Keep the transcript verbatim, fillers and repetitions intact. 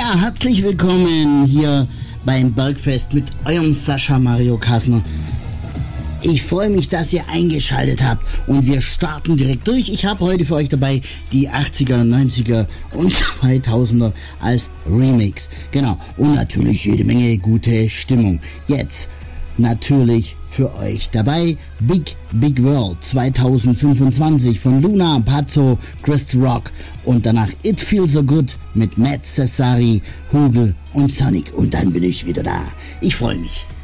Ja, herzlich willkommen hier beim Bergfest mit eurem Sascha Mario Kassner. Ich freue mich, dass ihr eingeschaltet habt und wir starten direkt durch. Ich habe heute für euch dabei die achtziger, neunziger und zweitausender als Remix. Genau, und natürlich jede Menge gute Stimmung. Jetzt natürlich für euch dabei Big Big World zwanzig fünfundzwanzig von Luna, Pazzo, Chris Rock und danach It Feels So Good mit Matt Cesari, Hugel und Sonic. Und dann bin ich wieder da. Ich freue mich.